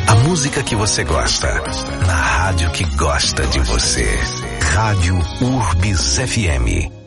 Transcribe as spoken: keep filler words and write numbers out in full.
A música que você gosta, na rádio que gosta de você. Rádio Urbis F M.